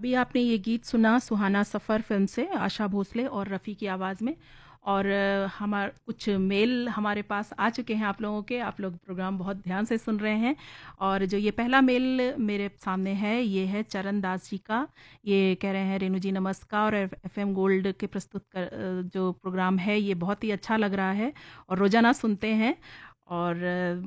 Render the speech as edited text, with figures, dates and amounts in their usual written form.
अभी आपने ये गीत सुना सुहाना सफ़र फ़िल्म से आशा भोसले और रफ़ी की आवाज़ में। और हमार कुछ मेल हमारे पास आ चुके हैं आप लोगों के, आप लोग प्रोग्राम बहुत ध्यान से सुन रहे हैं। और जो ये पहला मेल मेरे सामने है, ये है चरण दास जी का। ये कह रहे हैं, रेणु जी नमस्कार, और एफएम गोल्ड के प्रस्तुत जो प्रोग्राम है ये बहुत ही अच्छा लग रहा है और रोज़ाना सुनते हैं। और